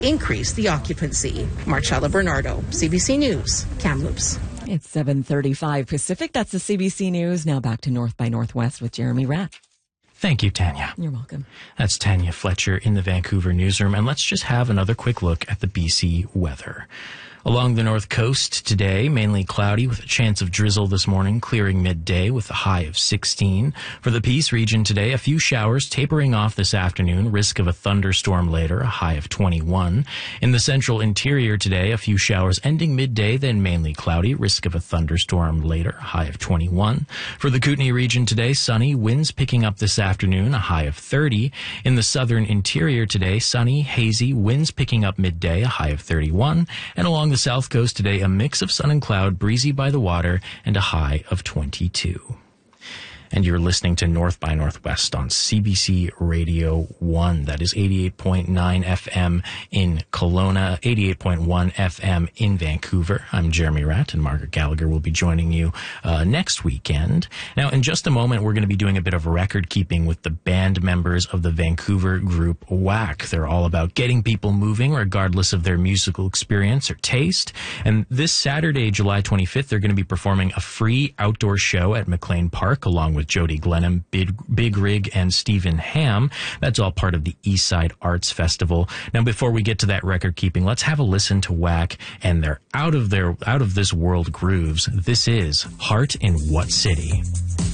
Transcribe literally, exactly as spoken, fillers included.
increase the occupancy. Marcella Bernardo, C B C News, Kamloops. It's seven thirty-five Pacific. That's the C B C News. Now back to North by Northwest with Jeremy Ratt. Thank you, Tanya. You're welcome. That's Tanya Fletcher in the Vancouver newsroom. And let's just have another quick look at the B C weather. Along the north coast today, mainly cloudy with a chance of drizzle this morning, clearing midday with a high of sixteen. For the Peace region today, a few showers tapering off this afternoon, risk of a thunderstorm later, a high of twenty-one. In the central interior today, a few showers ending midday, then mainly cloudy, risk of a thunderstorm later, a high of twenty-one. For the Kootenay region today, sunny, winds picking up this afternoon, a high of thirty. In the southern interior today, sunny, hazy, winds picking up midday, a high of thirty-one. And along the south coast today, a mix of sun and cloud, breezy by the water, and a high of twenty-two. And you're listening to North by Northwest on C B C Radio one. That is eighty-eight point nine F M in Kelowna, eighty-eight point one F M in Vancouver. I'm Jeremy Ratt, and Margaret Gallagher will be joining you uh, next weekend. Now, in just a moment, we're going to be doing a bit of record keeping with the band members of the Vancouver group W A C. They're all about getting people moving, regardless of their musical experience or taste. And this Saturday, July twenty-fifth, they're going to be performing a free outdoor show at McLean Park, along with with Jody Glenham, Big, Big Rig, and Stephen Ham. That's all part of the Eastside Arts Festival. Now, before we get to that record keeping, let's have a listen to W A C and their out of their out of this world grooves. This is Heart in What City?